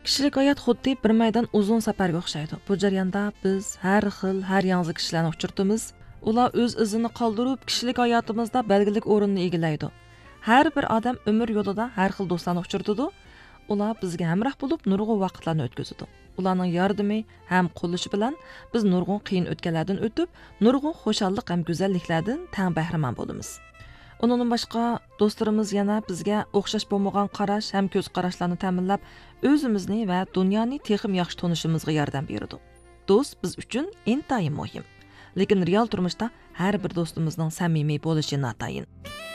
Kishilik hayot xuddi bir maydon uzun safarga o'xshaydi. Bu jarayonda biz har xil, har yangi kishilarni uchirtamiz. Ular o'z izini qoldirib, kishilik hayotimizda belgilik o'rinni egallaydi. Har bir odam umr yo'lida har xil do'stlarni uchirtadi. Ular bizga hamroh bo'lib, nurg'un vaqtlarni o'tkazadi. Ularning yordami ham qo'llashi bilan biz nurg'un qiyin o'tganlardan o'tib, nurg'un xushallik ham go'zalliklardan tang bahramand bo'lamiz. Undan boshqa do'stlarimiz yana bizga o'xshash bo'lmagan qarash ham ko'z qarashlarni ta'minlab, o'zimizni va dunyoni texim yaxshi tanishimizga yordam beradi. Do'st biz uchun intayin muhim. Lekin real turmushda har bir do'stimizning samimiy bo'lishi notayin.